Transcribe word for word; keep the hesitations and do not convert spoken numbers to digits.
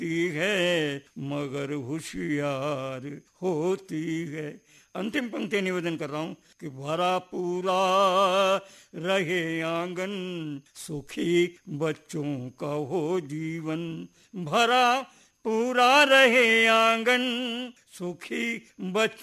होती है मगर होशियार होती है। अंतिम पंक्ति निवेदन कर रहा हूं कि भरा पूरा रहे आंगन सुखी बच्चों का हो जीवन। भरा पूरा रहे आंगन सुखी बच्चों